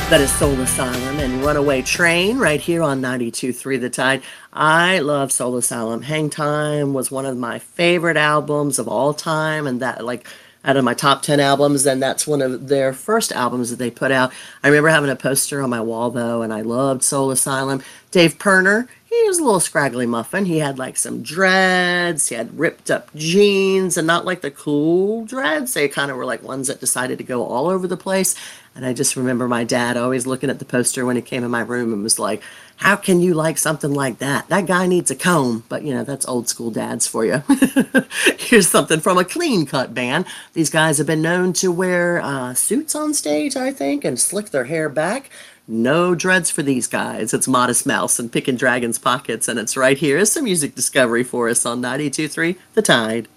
That is Soul Asylum and Runaway Train right here on 92.3 The Tide. I love Soul Asylum. Hang Time was one of my favorite albums of all time, and that, like, out of my top 10 albums, and that's one of their first albums that they put out. I remember having a poster on my wall, though, and I loved Soul Asylum. Dave Pirner, he was a little scraggly muffin. He had like some dreads, he had ripped up jeans, and not like the cool dreads. They kind of were like ones that decided to go all over the place. And I just remember my dad always looking at the poster when he came in my room and was like, how can you like something like that? That guy needs a comb. But, you know, that's old school dads for you. Here's something from a clean cut band. These guys have been known to wear suits on stage, I think, and slick their hair back. No dreads for these guys. It's Modest Mouse and Pickin' Dragon's Pockets, and it's right here. It's some music discovery for us on 92.3 The Tide.